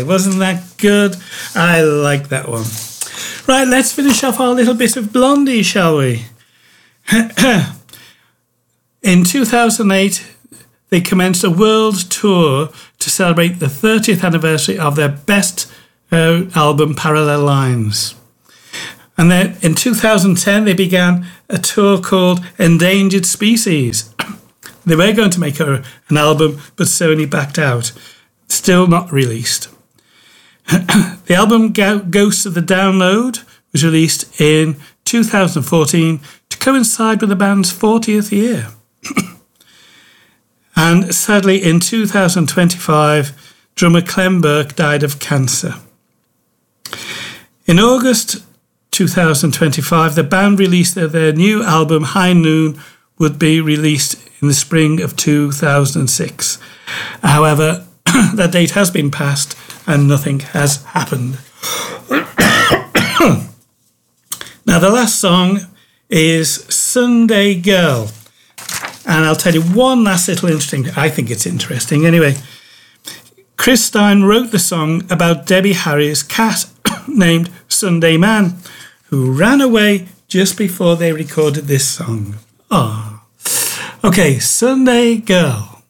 Wasn't that good? I like that one. Right, let's finish off our little bit of Blondie, shall we? In 2008, they commenced a world tour to celebrate the 30th anniversary of their best album, Parallel Lines. And then in 2010, they began a tour called Endangered Species. They were going to make an album, but Sony backed out. Still not released. The album Ghosts of the Download was released in 2014 to coincide with the band's 40th year. And sadly, in 2025, drummer Clem Burke died of cancer. In August 2025, the band released their new album, High Noon, would be released in the spring of 2006. However, that date has been passed and nothing has happened. Now, the last song is Sunday Girl. And I'll tell you one last little interesting, I think it's interesting. Anyway, Chris Stein wrote the song about Debbie Harry's cat named Sunday Man, who ran away just before they recorded this song. Ah, okay, Sunday Girl.